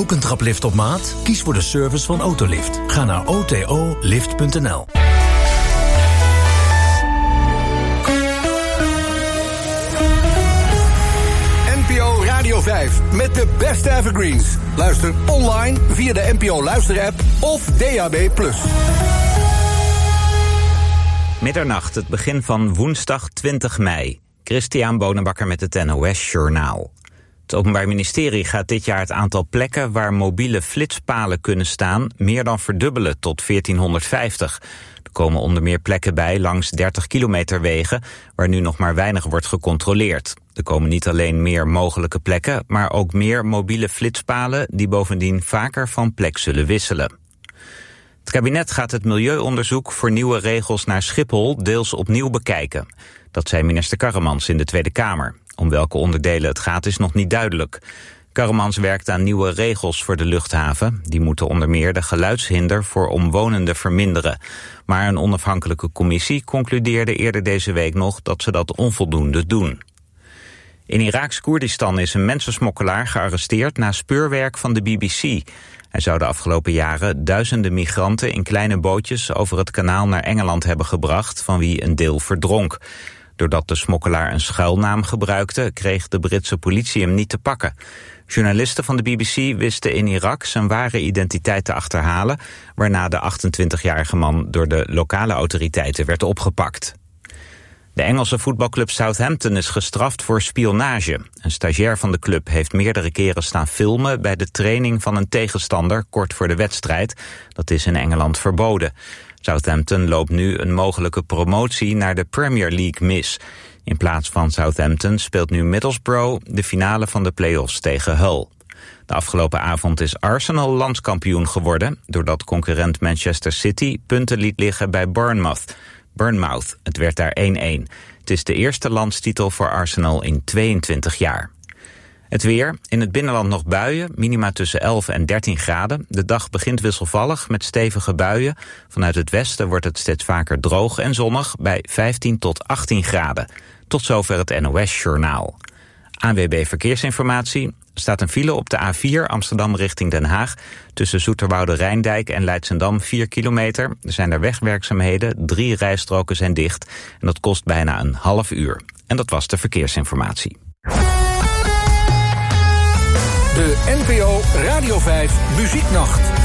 Ook een traplift op maat? Kies voor de service van Autolift. Ga naar otolift.nl. NPO Radio 5 met de beste evergreens. Luister online via de NPO Luisterapp of DAB+. Middernacht, het begin van woensdag 20 mei. Christian Bonenbakker met het NOS Journaal. Het Openbaar Ministerie gaat dit jaar het aantal plekken waar mobiele flitspalen kunnen staan meer dan verdubbelen tot 1450. Er komen onder meer plekken bij langs 30 kilometer wegen waar nu nog maar weinig wordt gecontroleerd. Er komen niet alleen meer mogelijke plekken, maar ook meer mobiele flitspalen die bovendien vaker van plek zullen wisselen. Het kabinet gaat het milieuonderzoek voor nieuwe regels naar Schiphol deels opnieuw bekijken. Dat zei minister Karremans in de Tweede Kamer. Om welke onderdelen het gaat is nog niet duidelijk. Karremans werkt aan nieuwe regels voor de luchthaven. Die moeten onder meer de geluidshinder voor omwonenden verminderen. Maar een onafhankelijke commissie concludeerde eerder deze week nog dat ze dat onvoldoende doen. In Iraaks Koerdistan is een mensensmokkelaar gearresteerd na speurwerk van de BBC. Hij zou de afgelopen jaren duizenden migranten in kleine bootjes over het kanaal naar Engeland hebben gebracht, van wie een deel verdronk. Doordat de smokkelaar een schuilnaam gebruikte, kreeg de Britse politie hem niet te pakken. Journalisten van de BBC wisten in Irak zijn ware identiteit te achterhalen, waarna de 28-jarige man door de lokale autoriteiten werd opgepakt. De Engelse voetbalclub Southampton is gestraft voor spionage. Een stagiair van de club heeft meerdere keren staan filmen bij de training van een tegenstander kort voor de wedstrijd. Dat is in Engeland verboden. Southampton loopt nu een mogelijke promotie naar de Premier League mis. In plaats van Southampton speelt nu Middlesbrough de finale van de play-offs tegen Hull. De afgelopen avond is Arsenal landskampioen geworden, doordat concurrent Manchester City punten liet liggen bij Bournemouth. Het werd daar 1-1. Het is de eerste landstitel voor Arsenal in 22 jaar. Het weer. In het binnenland nog buien, minima tussen 11 en 13 graden. De dag begint wisselvallig met stevige buien. Vanuit het westen wordt het steeds vaker droog en zonnig bij 15 tot 18 graden. Tot zover het NOS Journaal. ANWB Verkeersinformatie. Er staat een file op de A4 Amsterdam richting Den Haag. Tussen Zoeterwoude Rijndijk en Leidschendam 4 kilometer. Er zijn er wegwerkzaamheden, 3 rijstroken zijn dicht. En dat kost bijna een half uur. En dat was de verkeersinformatie. De NPO Radio 5 Muzieknacht.